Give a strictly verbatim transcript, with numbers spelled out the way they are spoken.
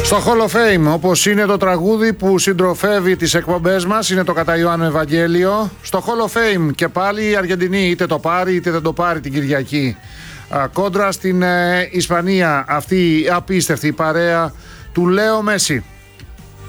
Στο Hall of Fame, όπως είναι το τραγούδι που συντροφεύει τις εκπομπές μας, είναι το κατά Ιωάννου Ευαγγέλιο. Στο Hall of Fame και πάλι η Αργεντινή είτε το πάρει είτε δεν το πάρει την Κυριακή. Κόντρα στην ε, Ισπανία, αυτή η απίστευτη παρέα του Λέο Μέση.